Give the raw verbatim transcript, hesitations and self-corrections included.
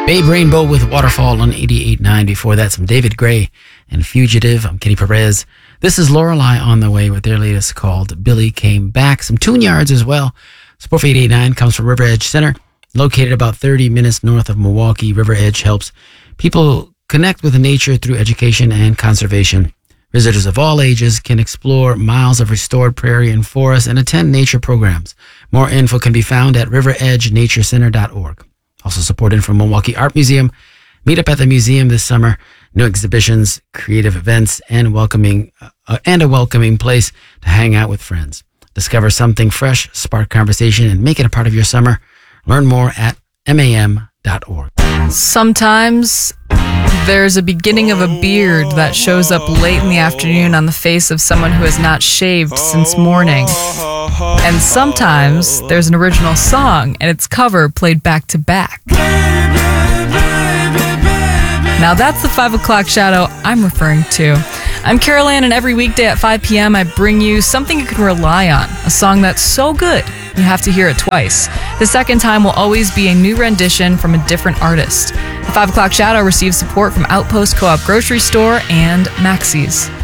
Babe Rainbow with Waterfall on eighty-eight point nine. Before that, some David Gray and Fugitive. I'm Kenny Perez. This is Lorelei on the way with their latest called Billy Came Back. Some Tune Yards as well. Support for eighty-eight point nine comes from River Edge Center, located about thirty minutes north of Milwaukee. River Edge helps people connect with nature through education and conservation. Visitors of all ages can explore miles of restored prairie and forest and attend nature programs. More info can be found at river edge nature center dot org. Also supported from Milwaukee Art Museum. Meet up at the museum this summer. New exhibitions, creative events, and welcoming uh, and a welcoming place to hang out with friends. Discover something fresh, spark conversation, and make it a part of your summer. Learn more at M A M dot org. Sometimes there's a beginning of a beard that shows up late in the afternoon on the face of someone who has not shaved since morning. And sometimes there's an original song and its cover played back to back. Now that's the five o'clock shadow I'm referring to. I'm Carol Ann, and every weekday at five p.m. I bring you something you can rely on, a song that's so good you have to hear it twice. The second time will always be a new rendition from a different artist. The five o'clock shadow receives support from Outpost Co-op Grocery Store and Maxey's.